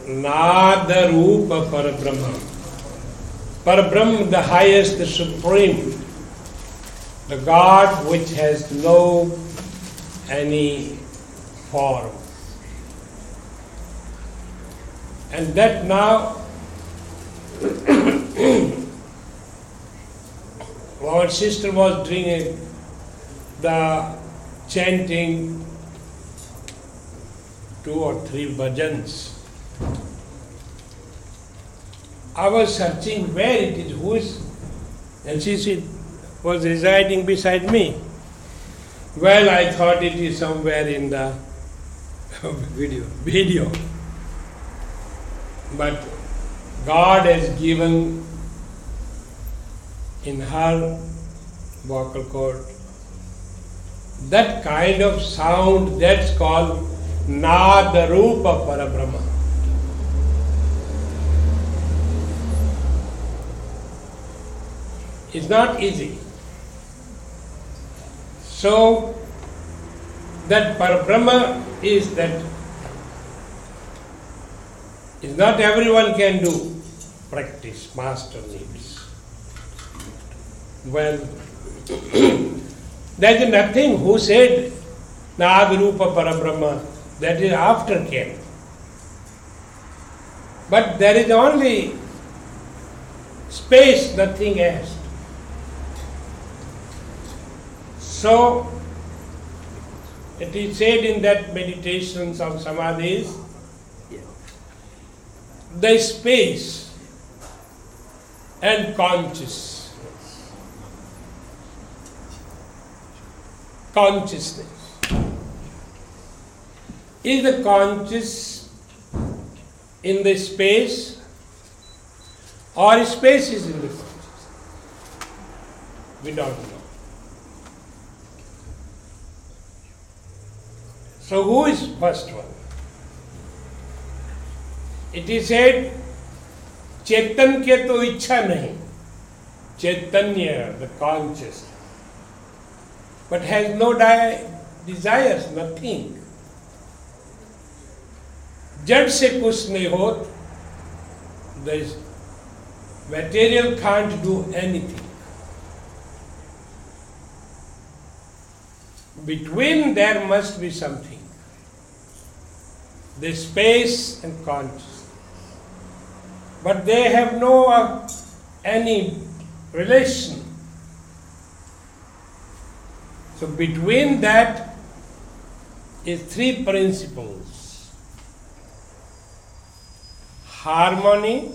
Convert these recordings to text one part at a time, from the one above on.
Nada Rupa Parabrahma. Parabrahma, the highest, the supreme, the God which has no any form. And that now our sister was doing the chanting 2 or 3 bhajans. I was searching where it is, who is, and she was residing beside me. Well, I thought it is somewhere in the video. But God has given in her vocal cord that kind of sound that's called Nada Rupa Parabrahma. It's not easy. So, that Parabrahma is that is not everyone can do practice, master needs. Well, there is nothing who said Nada Rupa Parabrahma, that is after came. But there is only space, nothing else. So, it is said in that meditations of samadhis, the space and consciousness is the conscious in the space or space is in the conscious? We don't know. So who is first one? It is said, Chetan ke to ichha nahi. Chaitanya, the conscious, but has no desires, nothing. Jad se kuch nahi hot. The material can't do anything. Between there must be something. The space and consciousness. But they have no any relation. So between that is 3 principles. Harmony,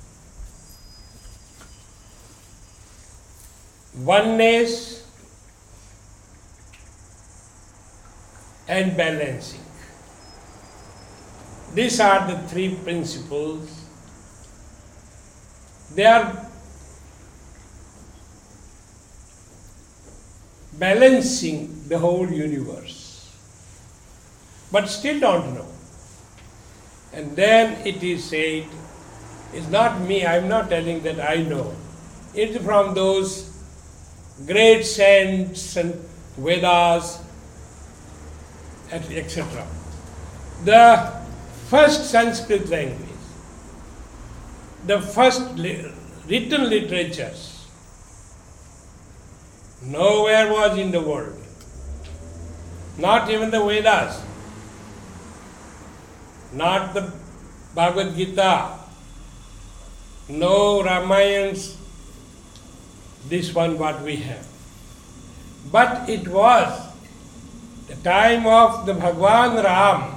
oneness, and balancing. These are the 3 principles. They are balancing the whole universe, but still don't know. And then it is said, it's not me, I'm not telling that I know. It's from those great saints and Vedas, etc. The first Sanskrit language, the first written literatures, nowhere was in the world. Not even the Vedas, not the Bhagavad Gita, no Ramayans, this one what we have. But it was the time of the Bhagwan Ram,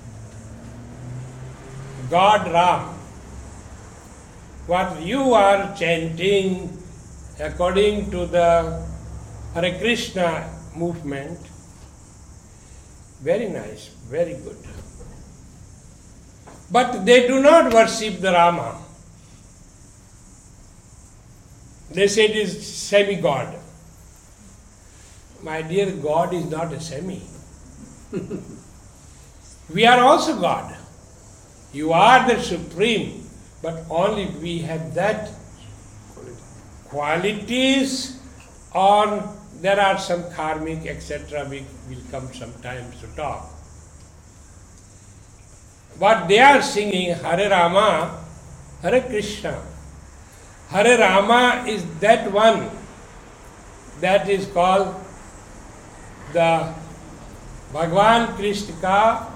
God Ram. What you are chanting according to the Hare Krishna movement, very nice, very good. But they do not worship the Rama. They say it is semi-God. My dear, God is not a semi. We are also God. You are the supreme, but only we have that qualities, or there are some karmic, etc. We will come sometimes to talk. what they are singing, Hare Rama, Hare Krishna. Hare Rama is that one that is called the Bhagwan Krishna ka